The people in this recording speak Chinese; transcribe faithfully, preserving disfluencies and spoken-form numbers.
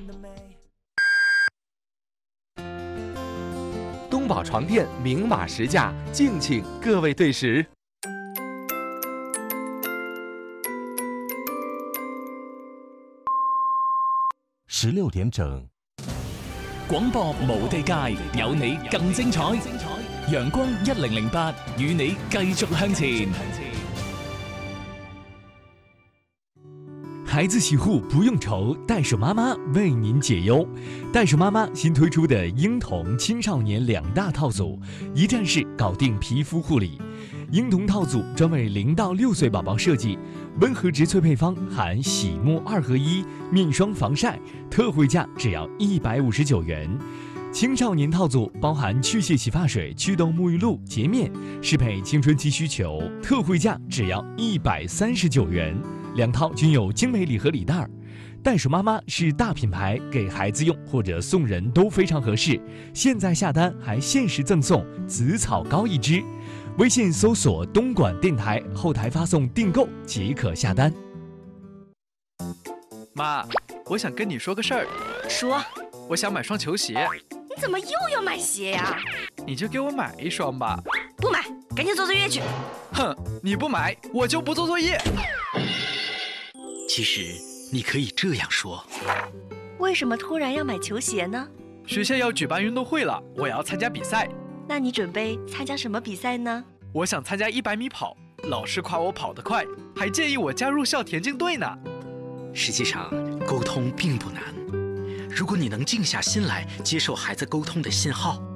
东宝床垫明码实价，敬请各位对时。 十六點整， 廣播無地界，有你更精彩。陽光一零零八，與你繼續向前。孩子洗护不用愁，袋鼠妈妈为您解忧。袋鼠妈妈新推出的婴童、青少年两大套组，一站式搞定皮肤护理。婴童套组专为零到六岁宝宝设计，温和植萃配方含洗沐二合一、面霜防晒，特惠价只要一百五十九元。青少年套组包含去屑洗发水、祛痘沐浴露、洁面，适配青春期需求，特惠价只要一百三十九元。两套均有精美礼盒礼袋儿。袋鼠妈妈是大品牌，给孩子用或者送人都非常合适。现在下单还限时赠送紫草膏一支。微信搜索东莞电台，后台发送订购即可下单。 妈，我想跟你说个事儿。 说。 我想买双球鞋。 你怎么又要买鞋呀？ 你就给我买一双吧。 不买，赶紧做作业去。 哼，你不买，我就不做作业。 其实你可以这样说： 为什么突然要买球鞋呢？ 学校要举办运动会了，我要参加比赛。 那你准备参加什么比赛呢？ 我想参加一百米跑，老师夸我跑得快，还建议我加入校田径队呢。 实际上，沟通并不难。如果你能静下心来接受孩子沟通的信号，